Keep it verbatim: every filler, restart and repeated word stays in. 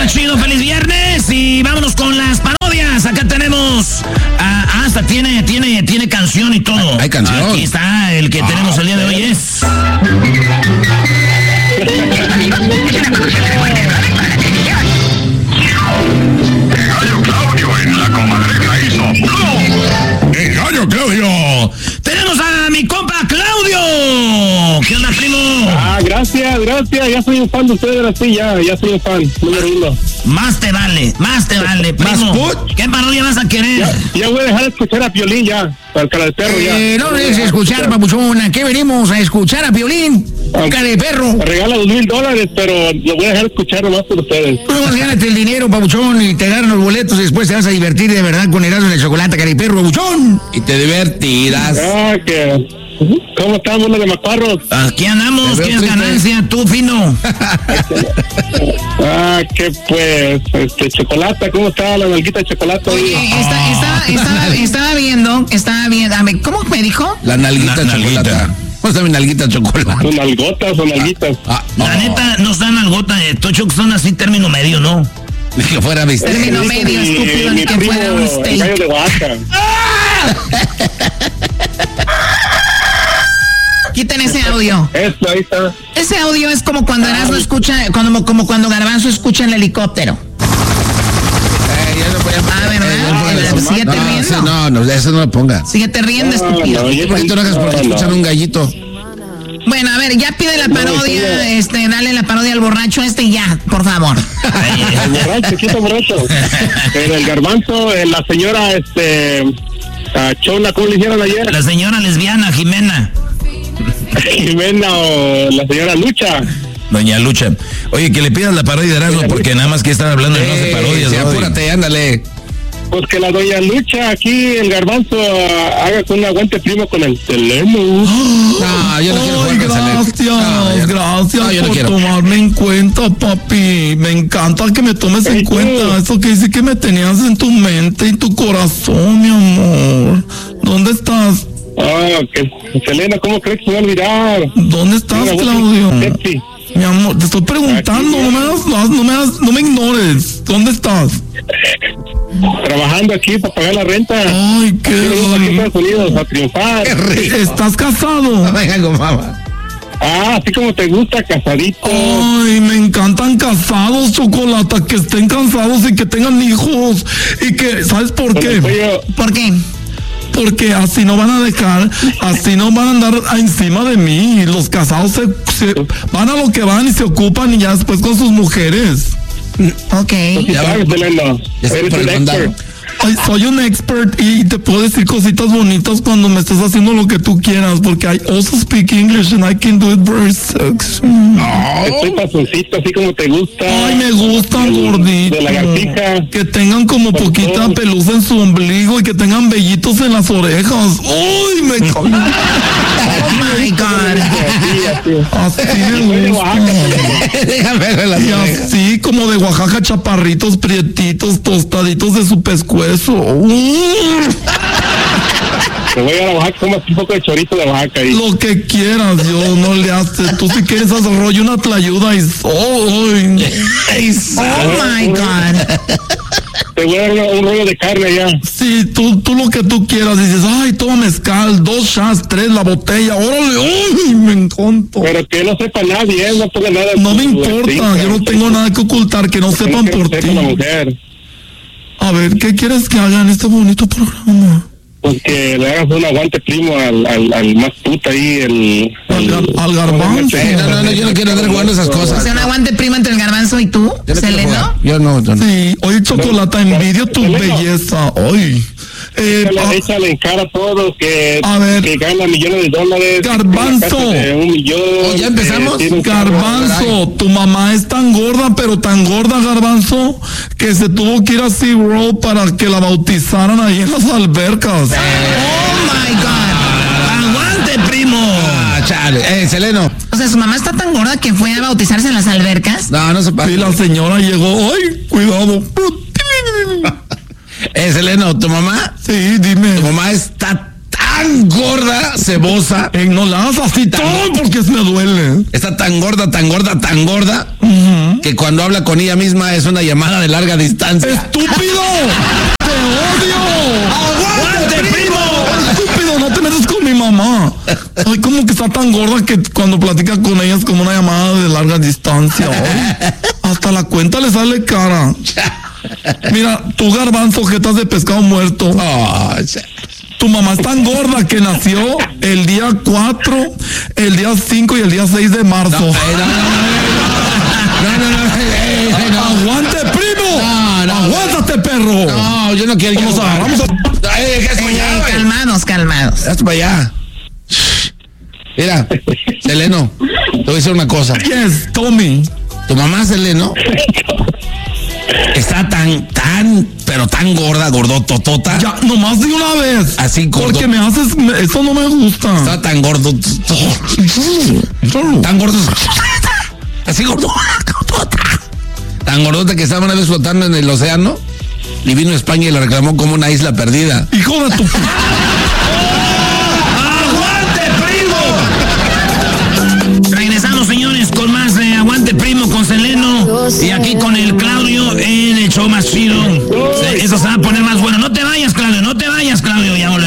chido, feliz viernes y vámonos con las parodias. Acá tenemos, ah, hasta tiene, tiene, tiene canción y todo. Hay canción. Aquí está, el que ah, tenemos el día de hoy es... Claudio en la comadreja hizo ¡El gallo Claudio! Tenemos a mi compa Claudio. ¿Qué onda, primo? Ah, gracias, gracias. Ya soy un fan de ustedes, ahora sí, ya, ya soy un fan. Número uno. Más te vale, más te vale, primo. ¿Qué parodia vas a querer? Ya, ya voy a dejar de escuchar a Piolín ya, para el cara de perro ya. Eh, no debes escuchar, papuchón. ¿A qué venimos? ¿A escuchar a Piolín? Cara de perro. Me regala dos mil dólares, pero lo voy a dejar de escuchar nomás por ustedes. Pues gánate el dinero, papuchón, y te agarran los boletos y después te vas a divertir de verdad con Erasmo en el chocolate, cara de perro, papuchón. Y te divertirás. Ah, que... ¿Cómo estamos los de Macuarros? Aquí andamos, ¿qué es ganancia? Tú, fino. Ah, que pues, este, chocolate, ¿cómo está la nalguita de chocolate? Oye, está, estaba, estaba, estaba viendo, estaba viendo, ¿cómo me dijo? La nalguita La chocolate. ¿Cómo está mi nalguita chocolate? ¿Son nalgotas o nalguitas? Ah, La no. neta, no están nalgota de Tocho, que son así término medio, ¿no? Ni que fuera viste. Término medio, Mi- estúpido, mi ni que primo, fuera un el gallo steak. de Oaxaca. Quiten ese audio. Eso, ahí está. Ese audio es como cuando Erasmo escucha, como, como cuando Garbanzo escucha el helicóptero. Eh, ya no voy a- Ah, ¿verdad? eh, ya no puedo Eh, eso. síguete No, riendo. sí, no, no, eso no lo ponga. Síguete riendo, No, estúpido. no, yo- ¿Por qué tú lo hagas porque No, escuchan no. un gallito? Bueno, a ver, ya pide la parodia, este, dale la parodia al borracho este y ya, por favor. El borracho, quito borracho. El, el garbanzo, eh, la señora, este, a Chona, ¿cómo le hicieron ayer? La señora lesbiana, Jimena. Jimena o la señora Lucha. Doña Lucha. Oye, que le pidas la parodia de Erasmo porque nada más que están hablando de no hace parodias, Sí, ¿no? apúrate, ándale. Pues que la doña Lucha, aquí el garbanzo, ah, haga con un aguante primo con el Seleno. No, yo no quiero Ay, jugar con Selena. gracias, No, yo- gracias no, yo no por quiero. tomarme en cuenta, papi. Me encanta que me tomes en Ey, tú. cuenta. Eso que dice que me tenías en tu mente y tu corazón, mi amor. ¿Dónde estás? Ah, que Selena, ¿cómo crees que se va a olvidar? ¿Dónde estás, Una voz Claudio? sexy. Mi amor, te estoy preguntando, Aquí, no me hagas, no me hagas- no me ignores. ¿Dónde estás? Trabajando aquí para pagar la renta. Ay, Aquí venimos aquí a qué Estados Unidos a triunfar. Qué rico. ¿Estás casado? No me dejan con mamá. Ah, así como te gusta, casadito. Ay, me encantan casados, Chocolata, que estén casados y que tengan hijos. Y que, ¿sabes por Con el qué? cuello- ¿Por qué? Porque así no van a dejar, así no van a andar encima de mí. Los casados se, se- van a lo que van y se ocupan y ya después con sus mujeres. Ok. ¿Sí Ya sabes, va- Selena? Ya estoy Eres por un el mandado. expert. Ay, soy un expert y te puedo decir cositas bonitas cuando me estés haciendo lo que tú quieras, porque I also speak English and I can do it very sexy. Estoy pasoncito, así como te gusta. Ay, me gustan De- gorditos. De lagartija. Que tengan como Con poquita todo. pelusa en su ombligo y que tengan vellitos en las orejas. Uy, me encanta. Oh my God. Así, así. Así me Soy de Oaxaca, gusta. Selena. Déjame ver las Y orejas. así como de Oaxaca, chaparritos, prietitos, tostaditos de su pescuezo. Mm, Te voy a ir a Oaxaca, comas un poco de chorizo de Oaxaca ahí. Lo que quieras, yo no le hace. Tú si quieres hacer rollo una tlayuda y soy. Oh my God. Te voy a dar una- un rollo de carne allá. Sí, tú, tú lo que tú quieras. Dices, ay, toma mezcal, dos shots, tres, la botella. Órale, uy, me encanta. Pero que no sepa nadie, ¿eh? No ponga nada. No me en tu importa, Instagram. yo no tengo nada que ocultar, que no sepan Tienes que por ser ti. una mujer. A ver, ¿qué quieres que haga en este bonito programa? Pues que le hagas un aguante primo al, al, al más puta ahí, el... Al, el- gar- al garbanzo. Eh, no, no, no, yo no quiero andar jugando esas O cosas. sea, un aguante primo entre el garbanzo y tú, Yo no quiero Seleno. jugar. Yo no, yo no. Sí, oye, Chocolata, envidio tu Selena. belleza. Ay. Eh, Échale, ah, échale en cara a todos que, A ver. que gana millones de dólares. Garbanzo. Una casa de un millón. Oh, ¿ya empezamos? que tiene un carro. Garbanzo, tu mamá es tan gorda, pero tan gorda, Garbanzo, que se tuvo que ir a SeaWorld para que la bautizaran ahí en las albercas. Oh my God. ¡Aguante, primo! Ah, chale. Eh, Seleno. O sea, su mamá está tan gorda que fue a bautizarse en las albercas. No, no se pasa. Y la señora llegó, ay, cuidado. Eh, Seleno, ¿tu mamá? Sí, dime. Tu mamá está tan tan gorda, cebosa. Eh, no la hagas así todo porque me duele. Está tan gorda, tan gorda, tan gorda, Uh-huh. que cuando habla con ella misma es una llamada de larga distancia. ¡Estúpido! ¡Te odio! ¡Aguante, primo! Estúpido, no te metas con mi mamá. Ay, como que está tan gorda que cuando platica con ella es como una llamada de larga distancia. Ay, hasta la cuenta le sale cara. Mira, tu garbanzo, jetas de pescado muerto. Oh, Tu mamá es tan gorda que nació el día cuatro, el día cinco y el día seis de marzo. no, eh, no, no, no, no, no, eh, eh, no. ¡Aguante, primo! No, no. ¡Aguántate, perro! No, yo no quiero. Nos yo no- agarramos a... Eh, ¿qué es para Eh, allá, güey? calmados, calmados. Hazte para allá. Mira, Seleno, te voy a decir una cosa. Yes, Tommy. Tu mamá, Seleno, está tan, tan, pero tan gorda, gordototota. Ya, nomás de una vez. Así gordo. Porque me haces... me- eso no me gusta. Está tan gordo. Tan gordo. Así gordo. Tan gordota que estaba una vez flotando en el océano y vino a España y la reclamó como una isla perdida. Hijo de tu... ¡Aguante, primo! Regresamos, señores, con más de Aguante, primo, con Seleno. Y aquí con el Claudio en el show más chido. Eso se va a poner más bueno. No te